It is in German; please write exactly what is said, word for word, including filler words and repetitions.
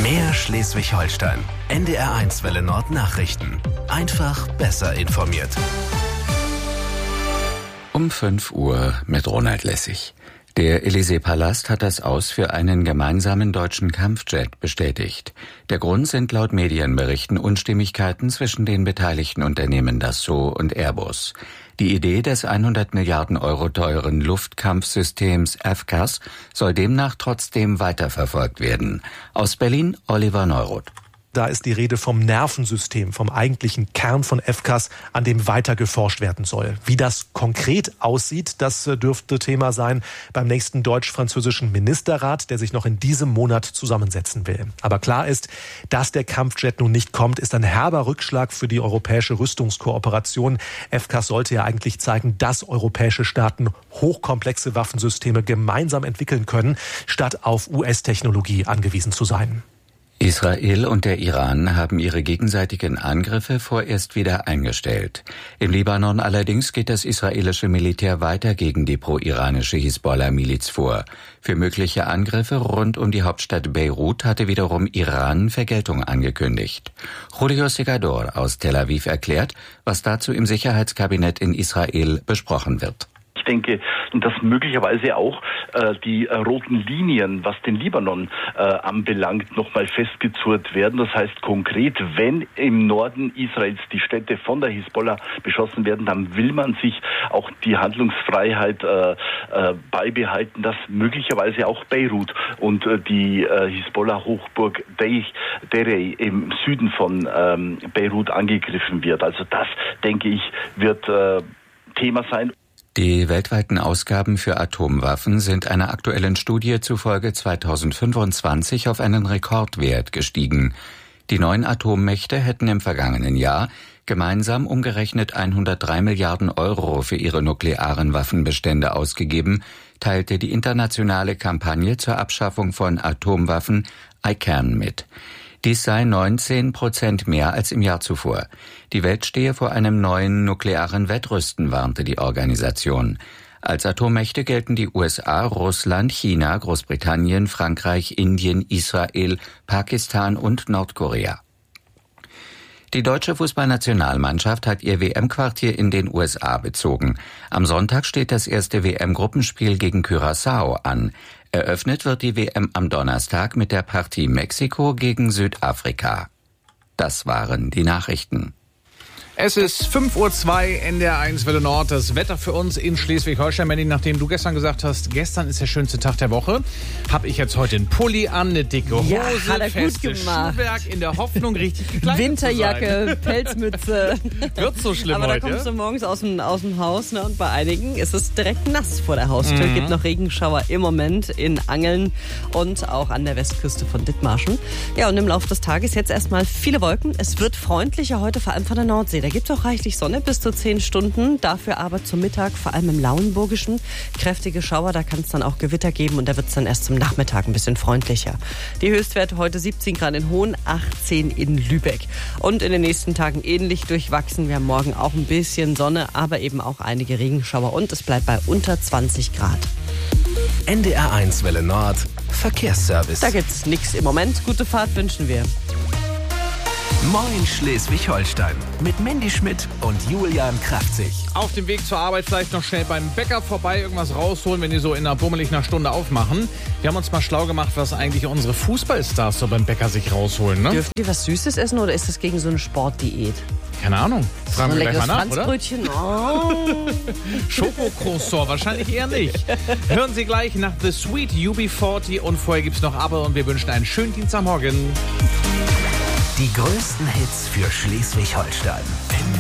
Mehr Schleswig-Holstein. N D R eins Welle Nord Nachrichten. Einfach besser informiert. Um fünf Uhr mit Ronald Lessig. Der Élysée-Palast hat das Aus für einen gemeinsamen deutschen Kampfjet bestätigt. Der Grund sind laut Medienberichten Unstimmigkeiten zwischen den beteiligten Unternehmen Dassault und Airbus. Die Idee des hundert Milliarden Euro teuren Luftkampfsystems F C A S soll demnach trotzdem weiterverfolgt werden. Aus Berlin Oliver Neuroth. Da ist die Rede vom Nervensystem, vom eigentlichen Kern von F C A S, an dem weiter geforscht werden soll. Wie das konkret aussieht, das dürfte Thema sein beim nächsten deutsch-französischen Ministerrat, der sich noch in diesem Monat zusammensetzen will. Aber klar ist, dass der Kampfjet nun nicht kommt, ist ein herber Rückschlag für die europäische Rüstungskooperation. F C A S sollte ja eigentlich zeigen, dass europäische Staaten hochkomplexe Waffensysteme gemeinsam entwickeln können, statt auf U S-Technologie angewiesen zu sein. Israel und der Iran haben ihre gegenseitigen Angriffe vorerst wieder eingestellt. Im Libanon allerdings geht das israelische Militär weiter gegen die pro-iranische Hisbollah-Miliz vor. Für mögliche Angriffe rund um die Hauptstadt Beirut hatte wiederum Iran Vergeltung angekündigt. Julio Segador aus Tel Aviv erklärt, was dazu im Sicherheitskabinett in Israel besprochen wird. Ich denke, dass möglicherweise auch äh, die äh, roten Linien, was den Libanon äh, anbelangt, nochmal festgezurrt werden. Das heißt konkret, wenn im Norden Israels die Städte von der Hisbollah beschossen werden, dann will man sich auch die Handlungsfreiheit äh, äh, beibehalten, dass möglicherweise auch Beirut und äh, die äh, Hisbollah-Hochburg Derey im Süden von ähm, Beirut angegriffen wird. Also das, denke ich, wird äh, Thema sein. Die weltweiten Ausgaben für Atomwaffen sind einer aktuellen Studie zufolge zweitausendfünfundzwanzig auf einen Rekordwert gestiegen. Die neun Atommächte hätten im vergangenen Jahr gemeinsam umgerechnet hundertdrei Milliarden Euro für ihre nuklearen Waffenbestände ausgegeben, teilte die internationale Kampagne zur Abschaffung von Atomwaffen I C A N mit. Dies sei neunzehn Prozent mehr als im Jahr zuvor. Die Welt stehe vor einem neuen nuklearen Wettrüsten, warnte die Organisation. Als Atommächte gelten die U S A, Russland, China, Großbritannien, Frankreich, Indien, Israel, Pakistan und Nordkorea. Die deutsche Fußballnationalmannschaft hat ihr W M-Quartier in den U S A bezogen. Am Sonntag steht das erste W M-Gruppenspiel gegen Curaçao an. Eröffnet wird die W M am Donnerstag mit der Partie Mexiko gegen Südafrika. Das waren die Nachrichten. Es ist fünf Uhr zwei, N D R eins Welle Nord. Das Wetter für uns in Schleswig-Holstein. Mandy, nachdem du gestern gesagt hast, gestern ist der schönste Tag der Woche, habe ich jetzt heute einen Pulli an, eine dicke Hose, ja, hat er gut gemacht. Schuhwerk, in der Hoffnung, richtig gekleidet Winterjacke, zu sein. Pelzmütze. Wird so schlimm Aber heute. da kommst du morgens aus dem, aus dem Haus, ne, und bei einigen ist es direkt nass vor der Haustür. Mhm. Gibt noch Regenschauer im Moment in Angeln und auch an der Westküste von Dithmarschen. Ja, und im Laufe des Tages jetzt erstmal viele Wolken. Es wird freundlicher heute, vor allem von der Nordsee. Da gibt es auch reichlich Sonne, bis zu zehn Stunden. Dafür aber zum Mittag, vor allem im Lauenburgischen, kräftige Schauer. Da kann es dann auch Gewitter geben und da wird es dann erst zum Nachmittag ein bisschen freundlicher. Die Höchstwerte heute siebzehn Grad in Hohn, achtzehn in Lübeck. Und in den nächsten Tagen ähnlich durchwachsen. Wir haben morgen auch ein bisschen Sonne, aber eben auch einige Regenschauer und es bleibt bei unter zwanzig Grad. N D R eins Welle Nord Verkehrsservice. Da gibt's nichts im Moment. Gute Fahrt wünschen wir. Moin Schleswig-Holstein mit Mandy Schmidt und Julian Kraftzig. Auf dem Weg zur Arbeit vielleicht noch schnell beim Bäcker vorbei, irgendwas rausholen, wenn die so in einer bummelig einer Stunde aufmachen. Wir haben uns mal schlau gemacht, was eigentlich unsere Fußballstars so beim Bäcker sich rausholen, ne? Dürfen die was Süßes essen oder ist das gegen so eine Sportdiät? Keine Ahnung. Fragen so wir gleich mal nach, oder? Franzbrötchen. Oh. Schokocroissant, wahrscheinlich eher nicht. Hören Sie gleich nach The Sweet U B vierzig und vorher gibt's noch Aber und wir wünschen einen schönen Dienstagmorgen. Die größten Hits für Schleswig-Holstein.